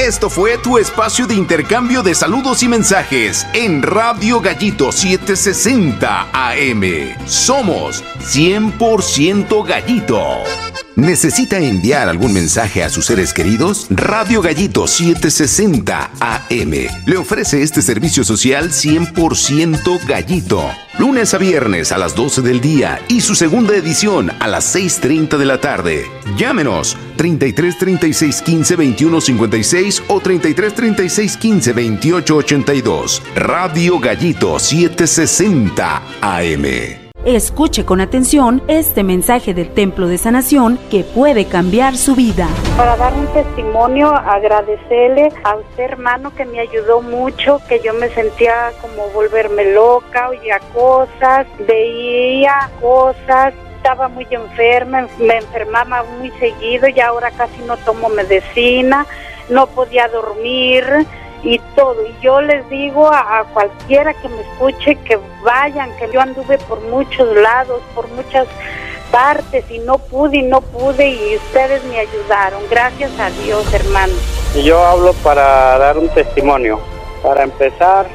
Esto fue tu espacio de intercambio de saludos y mensajes en Radio Gallito 760 AM. Somos 100% Gallito. ¿Necesita enviar algún mensaje a sus seres queridos? Radio Gallito 760 AM le ofrece este servicio social 100% Gallito. Lunes a viernes a las 12 del día y su segunda edición a las 6:30 de la tarde. Llámenos 33 36 15 21 56 o 33 36 15 28 82. Radio Gallito 760 AM. Escuche con atención este mensaje del Templo de Sanación que puede cambiar su vida. Para dar un testimonio, agradecerle a usted, hermano, que me ayudó mucho, que yo me sentía como volverme loca, oía cosas, veía cosas, estaba muy enferma, me enfermaba muy seguido y ahora casi no tomo medicina, no podía dormir y todo. Y yo les digo a cualquiera que me escuche que vayan, que yo anduve por muchos lados, por muchas partes y no pude y ustedes me ayudaron. Gracias a Dios, hermano. Y yo hablo para dar un testimonio. Para empezar,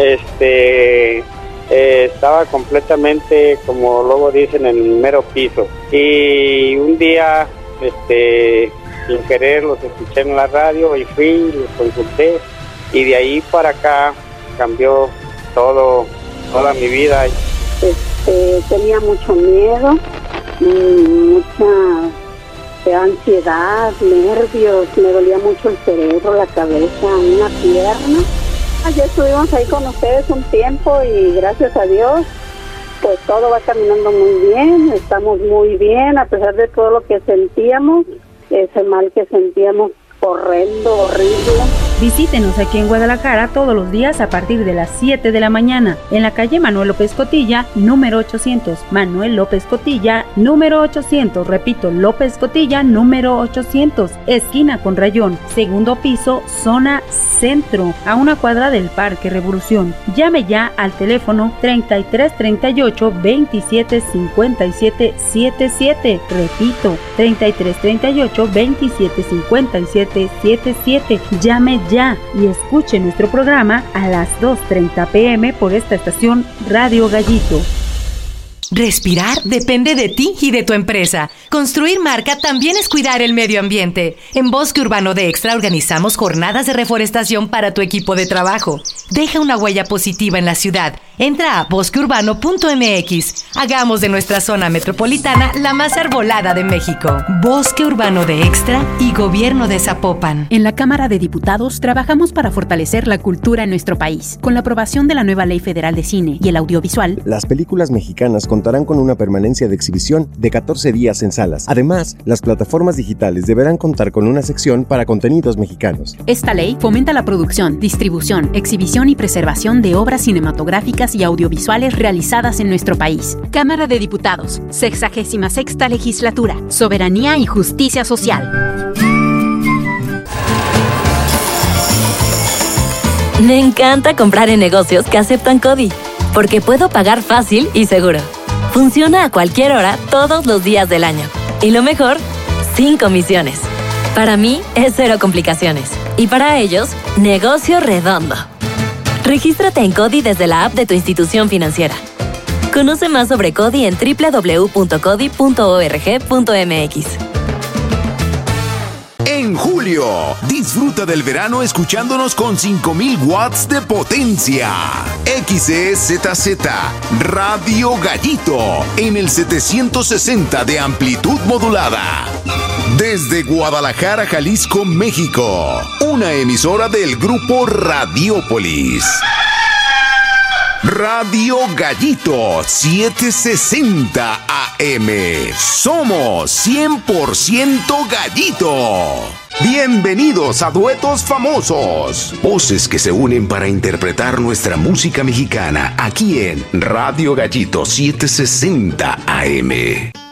estaba completamente, como luego dicen, en el mero piso. Y un día, sin querer, los escuché en la radio y fui, los consulté. Y de ahí para acá cambió toda mi vida. Tenía mucho miedo, mucha ansiedad, nervios, me dolía mucho el cerebro, la cabeza, una pierna. Ya estuvimos ahí con ustedes un tiempo y gracias a Dios, pues todo va caminando muy bien, estamos muy bien, a pesar de todo lo que sentíamos, ese mal que sentíamos horrendo, horrible. Visítenos aquí en Guadalajara todos los días a partir de las 7 de la mañana en la calle Manuel López Cotilla, número 800. Manuel López Cotilla, número 800. Repito, López Cotilla, número 800. Esquina con Rayón, segundo piso, zona centro, a una cuadra del Parque Revolución. Llame ya al teléfono 33 38 27 57 77. Repito, 33 38 27 57 77. Llame ya y escuche nuestro programa a las 2:30 p.m. por esta estación Radio Gallito. Respirar depende de ti y de tu empresa. Construir marca también es cuidar el medio ambiente. En Bosque Urbano de Extra organizamos jornadas de reforestación para tu equipo de trabajo. Deja una huella positiva en la ciudad. Entra a bosqueurbano.mx. Hagamos de nuestra zona metropolitana la más arbolada de México. Bosque Urbano de Extra y Gobierno de Zapopan. En la Cámara de Diputados trabajamos para fortalecer la cultura en nuestro país. Con la aprobación de la nueva Ley Federal de Cine y el Audiovisual, las películas mexicanas contarán con una permanencia de exhibición de 14 días en salas. Además, las plataformas digitales deberán contar con una sección para contenidos mexicanos. Esta ley fomenta la producción, distribución, exhibición y preservación de obras cinematográficas y audiovisuales realizadas en nuestro país. Cámara de Diputados, 66ª Legislatura, Soberanía y Justicia Social. Me encanta comprar en negocios que aceptan CODI, porque puedo pagar fácil y seguro. Funciona a cualquier hora, todos los días del año. Y lo mejor, sin comisiones. Para mí, es cero complicaciones. Y para ellos, negocio redondo. Regístrate en CODI desde la app de tu institución financiera. Conoce más sobre CODI en www.codi.org.mx. En julio, disfruta del verano escuchándonos con 5000 watts de potencia. XEZZ Radio Gallito en el 760 de amplitud modulada. Desde Guadalajara, Jalisco, México. Una emisora del grupo Radiópolis. Radio Gallito 760 AM. Somos 100% Gallito. Bienvenidos a Duetos Famosos. Voces que se unen para interpretar nuestra música mexicana aquí en Radio Gallito 760 AM.